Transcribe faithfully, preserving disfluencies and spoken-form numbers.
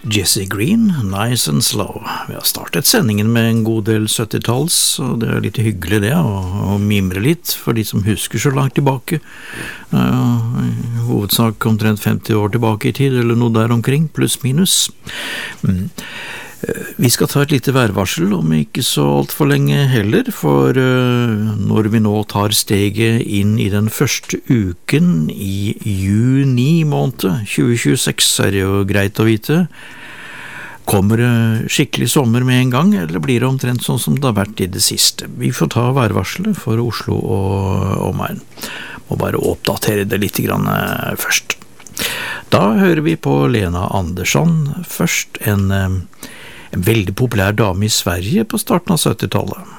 Jesse Green, Nice and Slow. Vi har startet sendingen med en god del syttitalls, og det er litt hyggelig det, å, å mimre litt for de som husker så langt tilbake. Uh, I hovedsak omtrent femti år tilbake i tid, eller noe der omkring, pluss minus. Mm. Vi skal ta et lite værvarsel om ikke så alt for lenge heller, for når vi nå tar steget inn i den første uken i juni måned tjue tjueseks, er det jo greit å vite. Kommer det skikkelig sommer med en gang, eller blir det omtrent sånn som det har vært i det siste? Vi får ta værvarselet for Oslo og omegn. Må bare oppdatere det litt grann først. Da hører vi på Lena Andersson først, en En veldig populær dame i Sverige på starten av syttitallet.